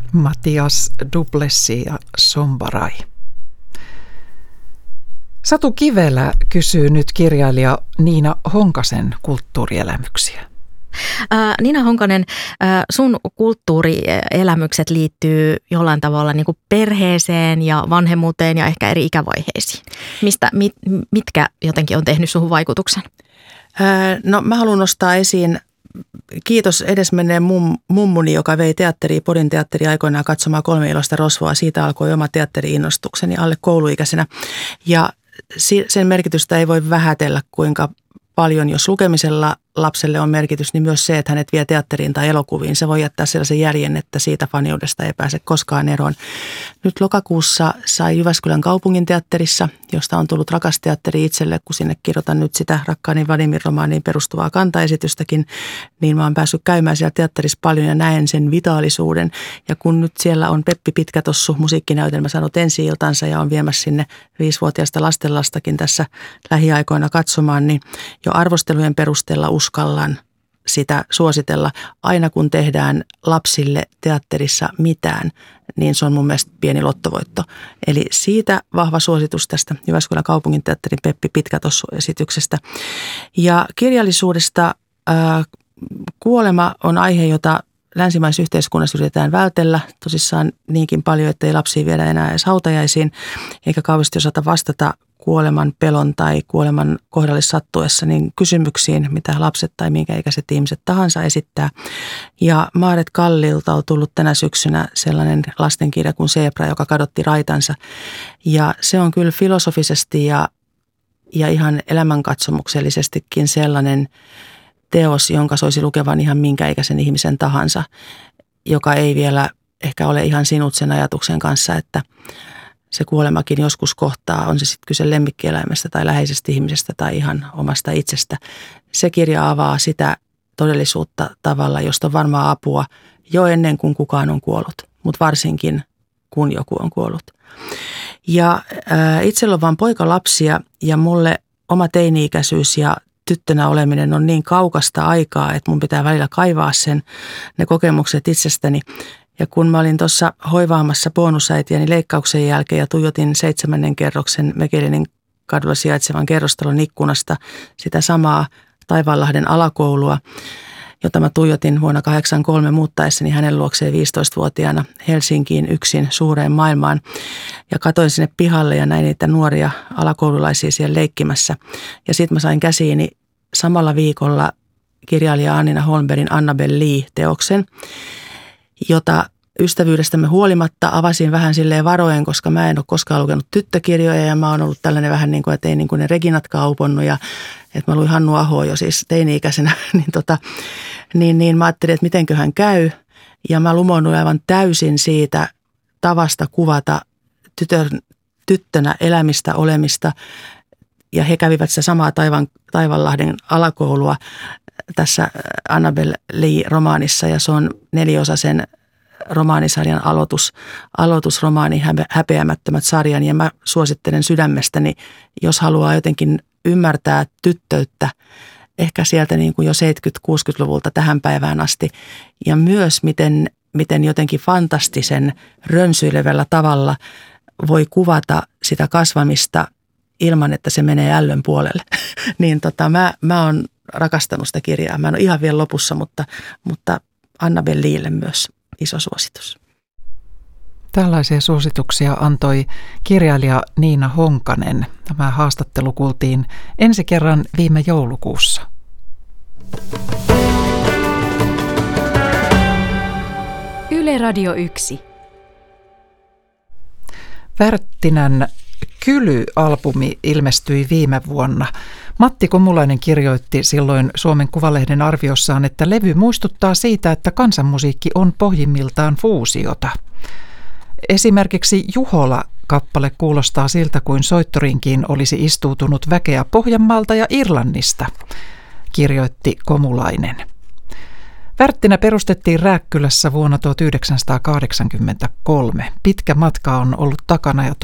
Matias Duplessis ja Sombarai. Satu Kivelä kysyy nyt kirjailija Niina Honkasen kulttuurielämyksiä. Niina Honkanen, sun kulttuurielämykset liittyy jollain tavalla niin kuin perheeseen ja vanhemmuuteen ja ehkä eri ikävaiheisiin. Mitkä jotenkin on tehnyt suhun vaikutuksen? No mä haluan nostaa esiin, kiitos edesmenneen mummuni, joka vei teatteriin, Porin teatteri aikoinaan katsomaan 3 iloista rosvoa. Siitä alkoi oma teatteri-innostukseni alle kouluikäisenä. Ja sen merkitystä ei voi vähätellä, kuinka paljon, jos lukemisella lapselle on merkitys, niin myös se, että hänet vie teatteriin tai elokuviin. Se voi jättää sellaisen järjen, että siitä faniudesta ei pääse koskaan eroon. Nyt lokakuussa sai Jyväskylän kaupunginteatterissa, josta on tullut rakas teatteri itselle, kun sinne kirjoitan nyt sitä Rakkaani Vladimir -romaaniin perustuvaa kantaesitystäkin, niin mä oon päässyt käymään siellä teatterissa paljon ja näen sen vitaalisuuden. Ja kun nyt siellä on Peppi Pitkätossu musiikkinäytelmä saanut ensi-iltansa ja on viemässä sinne 5-vuotiaasta lastenlastakin tässä lähiaikoina katsomaan, niin jo arvostelujen perusteella uskallan sitä suositella. Aina kun tehdään lapsille teatterissa mitään, niin se on mun mielestä pieni lottovoitto. Eli siitä vahva suositus tästä Jyväskylän kaupunginteatterin Peppi Pitkätossu-esityksestä. Ja kirjallisuudesta kuolema on aihe, jota länsimaisessa yhteiskunnassa yritetään vältellä tosissaan niinkin paljon, että ei lapsia viedä enää edes hautajaisiin, eikä kauheasti osata vastata kuoleman pelon tai kuoleman kohdalle sattuessa niin kysymyksiin, mitä lapset tai minkä ikäiset ihmiset tahansa esittää. Ja Maaret Kallilta on tullut tänä syksynä sellainen lastenkirja kuin Zebra, joka kadotti raitansa. Ja se on kyllä filosofisesti ja ihan elämänkatsomuksellisestikin sellainen teos, jonka soisi lukevan ihan minkä ikäisen ihmisen tahansa, joka ei vielä ehkä ole ihan sinut sen ajatuksen kanssa, että se kuolemakin joskus kohtaa, on se sitten kyse lemmikkieläimestä tai läheisestä ihmisestä tai ihan omasta itsestä. Se kirja avaa sitä todellisuutta tavalla, josta on varmaan apua jo ennen kuin kukaan on kuollut, mutta varsinkin kun joku on kuollut. Ja itsellä on vaan poikalapsia ja mulle oma teini-ikäisyys ja tyttönä oleminen on niin kaukasta aikaa, että mun pitää välillä kaivaa ne kokemukset itsestäni. Ja kun mä olin tuossa hoivaamassa bonusäitiäni leikkauksen jälkeen ja tuijotin 7. kerroksen Mekelinin kadulla sijaitsevan kerrostalon ikkunasta sitä samaa Taivaanlahden alakoulua, jota mä tuijotin vuonna 1983 muuttaessani hänen luokseen 15-vuotiaana Helsinkiin yksin suureen maailmaan. Ja katoin sinne pihalle ja näin niitä nuoria alakoululaisia siellä leikkimässä. Ja sitten mä sain käsiini samalla viikolla kirjailija Annina Holmbergin Annabel Lee-teoksen, jota ystävyydestämme huolimatta avasin vähän silleen varoen, koska mä en ole koskaan lukenut tyttökirjoja ja mä oon ollut tällainen vähän niin kuin, että ei niin kuin ne Reginatkaan uponnut ja että mä luin Hannu Ahoa jo siis teini-ikäisenä, niin mä ajattelin, että mitenköhän käy ja mä lumoinnuin aivan täysin siitä tavasta kuvata tyttönä elämistä, olemista ja he kävivät sitä samaa Taivaanlahden alakoulua tässä Annabel Lee-romaanissa ja se on 4-osaisen romaanisarjan aloitusromaani Häpeämättömät sarjan ja mä suosittelen sydämestäni, jos haluaa jotenkin ymmärtää tyttöyttä ehkä sieltä niin kuin jo 70-60-luvulta tähän päivään asti ja myös miten jotenkin fantastisen rönsyilevällä tavalla voi kuvata sitä kasvamista ilman, että se menee ällön puolelle. Niin mä oon rakastanut sitä kirjaa. Mä en ole ihan vielä lopussa, mutta Annabel Leelle myös iso suositus. Tällaisia suosituksia antoi kirjailija Niina Honkanen. Tämä haastattelu kuultiin ensi kerran viime joulukuussa. Yle Radio 1. Wärttinän Kyly-albumi ilmestyi viime vuonna. Matti Komulainen kirjoitti silloin Suomen Kuvalehden arviossaan, että levy muistuttaa siitä, että kansanmusiikki on pohjimmiltaan fuusiota. Esimerkiksi Juhola-kappale kuulostaa siltä, kuin soittorinkiin olisi istuutunut väkeä Pohjanmaalta ja Irlannista, kirjoitti Komulainen. Wärttinä perustettiin Rääkkylässä vuonna 1983. Pitkä matka on ollut takana ja